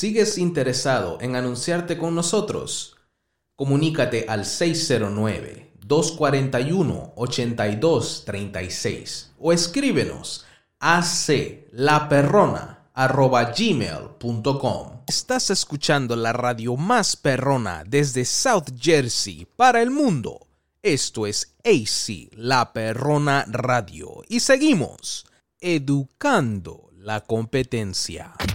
¿Sigues interesado en anunciarte con nosotros? Comunícate al 609-241-8236 o escríbenos a aclaperrona@gmail.com. Estás escuchando la radio más perrona desde South Jersey para el mundo. Esto es AC La Perrona Radio y seguimos educando la competencia.